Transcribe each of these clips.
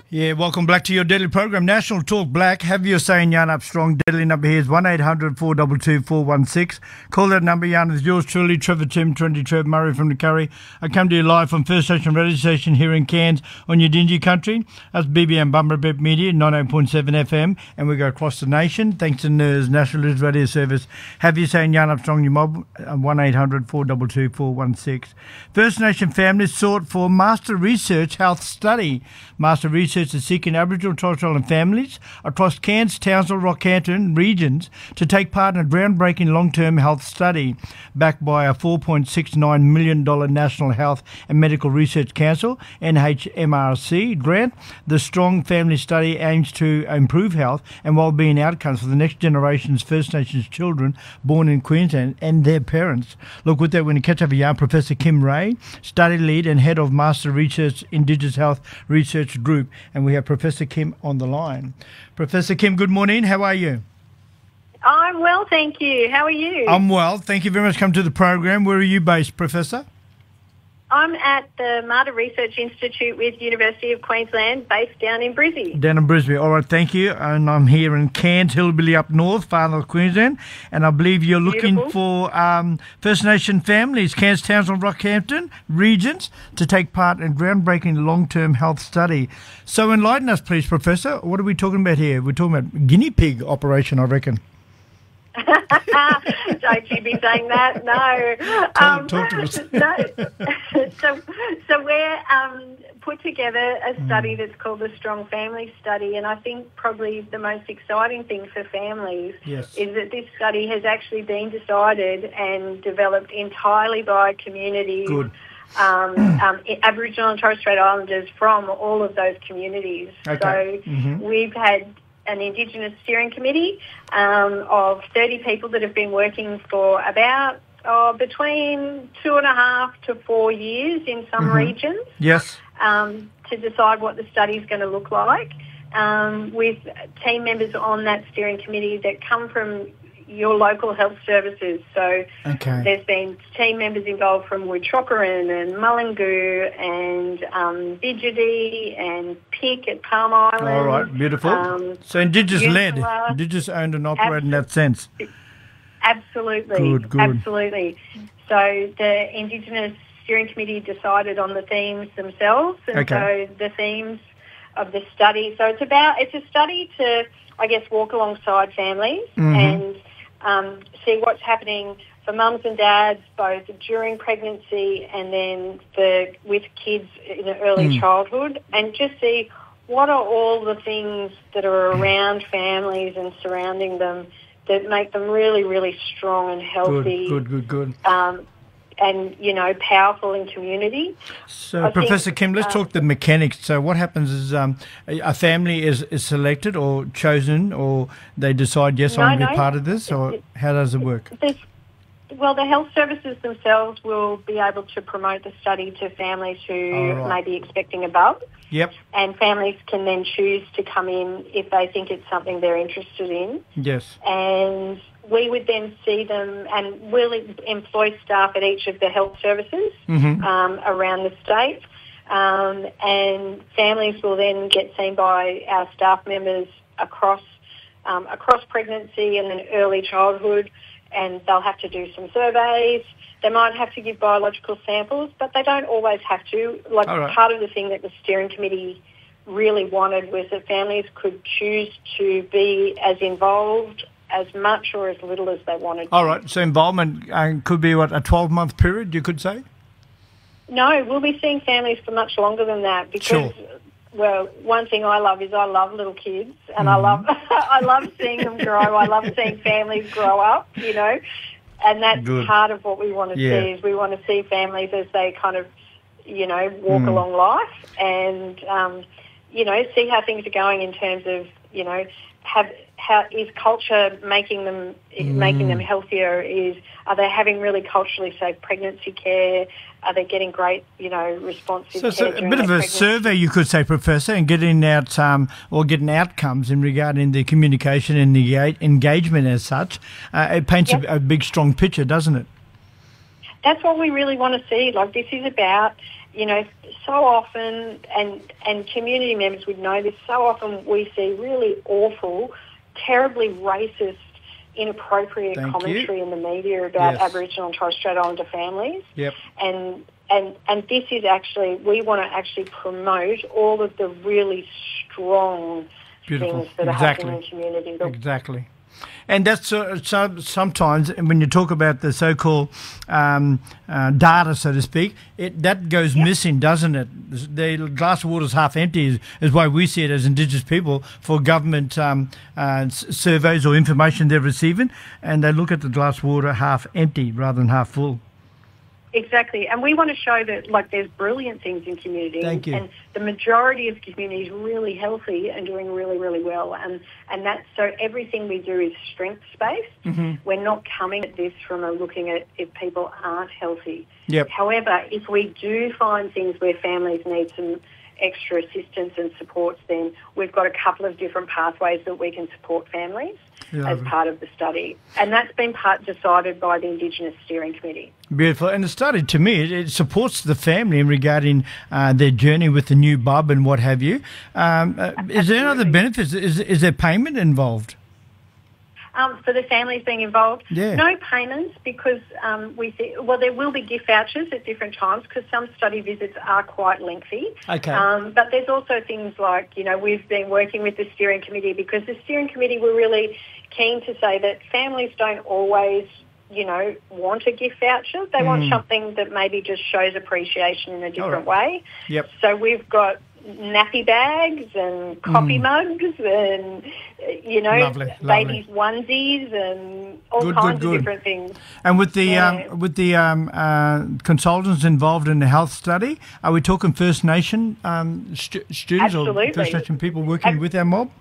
Yeah, welcome back to your daily program, National Talk Black. Have your say in Yarn Up Strong. Deadly number here is 1-800-422-416. Call that number. Yarn is yours truly, Trevor Tim, 20 Trev Murray from the Curry. I come to you live from First Station Radio Station here in Cairns on your dingy country. That's BBM Bumberbip Media, 98.7 FM, and we go across the nation. Thanks to NERS, National News Radio Service. Have your say in Yarn Up Strong, your mob, 1-800-422-416. First Nation families sought for Master Research Health Study. Master Research is seeking Aboriginal, Torres Strait Islander families across Cairns, Townsville, Rockhampton regions to take part in a groundbreaking long-term health study backed by a $4.69 million National Health and Medical Research Council, NHMRC, grant. The Strong Family Study aims to improve health and wellbeing outcomes for the next generation's First Nations children born in Queensland and their parents. Look, with that, we're going to catch up with Yarn Professor Kim Ray, Study Lead and Head of Master Research Indigenous Health Research Group, and we have Professor Kim on the line. Professor Kim, good morning. How are you? I'm well, thank you. How are you? I'm well. Thank you very much for coming to the program. Where are you based, Professor? I'm at the Mater Research Institute with University of Queensland, based down in Brisbane. Down in Brisbane. All right, thank you. And I'm here in Cairns, Hillbilly up north, far north Queensland. And I believe you're looking for First Nation families, Cairns, Townsville, Rockhampton regions to take part in groundbreaking long-term health study. So enlighten us, please, Professor. What are we talking about here? We're talking about guinea pig operation, I reckon. Don't you be saying that? No. Talk to us. No. So we're put together a study that's called the Strong Family Study, and I think probably the most exciting thing for families is that this study has actually been decided and developed entirely by communities. Good. Aboriginal and Torres Strait Islanders from all of those communities. Okay. So we've had an Indigenous steering committee of 30 people that have been working for about between 2.5 to 4 years in some regions. Yes. To decide what the study is going to look like, with team members on that steering committee that come from your local health services. So there's been team members involved from Witchokaran and Mullingu and Bidgety and Pick at Palm Island. All right, beautiful. So Indigenous-led, Indigenous-owned and operated in that sense. Absolutely. Good. Absolutely. So the Indigenous steering committee decided on the themes themselves, and so the themes of the study. So it's a study to, I guess, walk alongside families and see what's happening for mums and dads, both during pregnancy and then with kids in early childhood, and just see what are all the things that are around families and surrounding them that make them really, really strong and healthy. Good. And, powerful in community. So, Professor Kim, let's talk the mechanics. So what happens is a family is selected or chosen, or they decide, yes, I want to be part of this, or how does it work? Well, the health services themselves will be able to promote the study to families who may be expecting a bub. Yep. And families can then choose to come in if they think it's something they're interested in. Yes. And we would then see them, and we'll employ staff at each of the health services around the state, and families will then get seen by our staff members across pregnancy and then early childhood, and they'll have to do some surveys. They might have to give biological samples, but they don't always have to. Part of the thing that the steering committee really wanted was that families could choose to be as involved as much or as little as they wanted to. All right, so involvement could be, a 12-month period, you could say? No, we'll be seeing families for much longer than that because, well, one thing I love little kids, and I love seeing them grow. I love seeing families grow up, and that's part of what we want to see is we want to see families as they kind of, walk along life and, see how things are going in terms of, how is culture making them healthier? Are they having really culturally safe pregnancy care? Are they getting great, responsive care? So a bit of a survey, you could say, Professor, and getting out getting outcomes in regarding the communication and the engagement as such. It paints a big, strong picture, doesn't it? That's what we really want to see. This is about, so often, and community members would know this, so often we see really awful, terribly racist, inappropriate commentary in the media about Aboriginal and Torres Strait Islander families. Yep. And this is actually, we want to actually promote all of the really strong things that are happening in community. Exactly. And that's sometimes when you talk about the so-called data, so to speak, that goes missing, doesn't it? The glass of water is half empty is why we see it as Indigenous people for government surveys or information they're receiving, and they look at the glass of water half empty rather than half full. Exactly, and we want to show that, like, there's brilliant things in community. Thank you. And the majority of community is really healthy and doing really, really well. And that's, so everything we do is strengths-based. Mm-hmm. We're not coming at this from looking at if people aren't healthy. Yep. However, if we do find things where families need some extra assistance and supports, then we've got a couple of different pathways that we can support families as part of the study. And that's been decided by the Indigenous Steering Committee. Beautiful. And the study, to me, it supports the family in regarding their journey with the new bub and what have you. Is there any other benefits? Is there payment involved? For the families being involved, yeah. No payments, because there will be gift vouchers at different times because some study visits are quite lengthy. Okay. But there's also things like, we've been working with the steering committee because the steering committee were really keen to say that families don't always, want a gift voucher. They want something that maybe just shows appreciation in a different way. Yep. So we've got nappy bags and coffee mugs and, babies' onesies and all kinds of different things. And with the consultants involved in the health study, are we talking First Nation students Absolutely. or First Nation people working with our mob?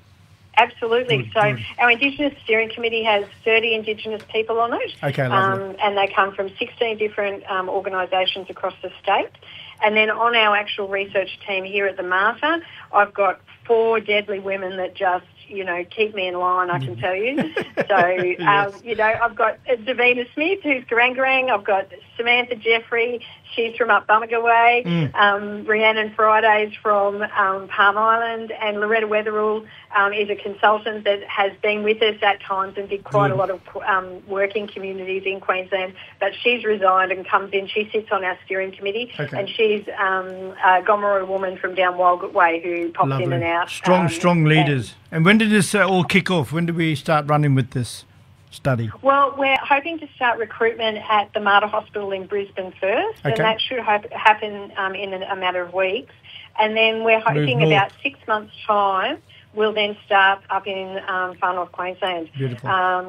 Absolutely. Our Indigenous Steering Committee has 30 Indigenous people on it. Okay, lovely. And they come from 16 different organisations across the state. And then on our actual research team here at the Mater, I've got 4 deadly women that just, keep me in line, I can tell you. So, Yes. I've got Davina Smith, who's Garangarang. I've got Samantha Jeffrey. She's from up Bummaga Way. Rhiannon Fridays from Palm Island. And Loretta Weatherall is a consultant that has been with us at times and did quite a lot of work in communities in Queensland. But she's resigned and comes in. She sits on our steering committee. Okay. And she's a Gomeroi woman from down Walgett Way who pops in and out. Strong leaders. And when did this all kick off? When did we start running with this study? Well, we're hoping to start recruitment at the Mater Hospital in Brisbane first, and that should happen in a matter of weeks. And then we're hoping about 6 months' time, we'll then start up in far north Queensland. Beautiful.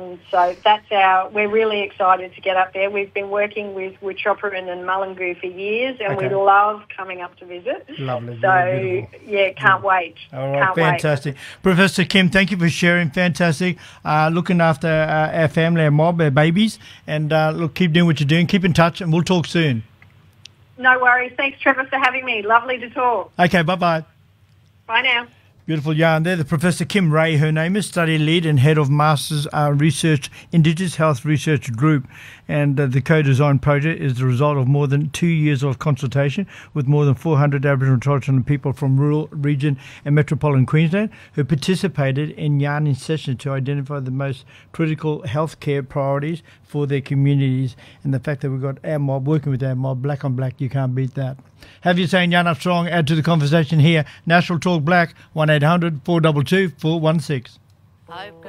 So we're really excited to get up there. We've been working with Wuchopperen and Mullingu for years, and we love coming up to visit. Lovely. So, can't wait. All right, fantastic. Professor Kim, thank you for sharing. Fantastic. Looking after our family, our mob, our babies, and keep doing what you're doing. Keep in touch, and we'll talk soon. No worries. Thanks, Trevor, for having me. Lovely to talk. Okay, bye-bye. Bye now. Beautiful yarn there. The Professor Kim Ray, her name is, study lead and head of Masters Research, Indigenous Health Research Group. And the co-design project is the result of more than 2 years of consultation with more than 400 Aboriginal and Torres Strait Islander people from rural region and metropolitan Queensland who participated in yarning sessions to identify the most critical healthcare priorities for their communities. And the fact that we've got our mob, working with our mob, black on black, you can't beat that. Have you saying Yarn Up Strong, add to the conversation here. National Talk Black, 1-800-422-416.